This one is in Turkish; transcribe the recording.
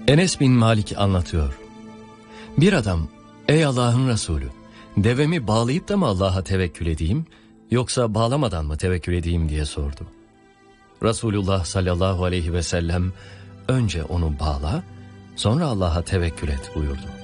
Enes bin Malik anlatıyor. Bir adam, ey Allah'ın Resulü, devemi bağlayıp da mı Allah'a tevekkül edeyim, yoksa bağlamadan mı tevekkül edeyim diye sordu. Resulullah sallallahu aleyhi ve sellem, önce onu bağla, sonra Allah'a tevekkül et buyurdu.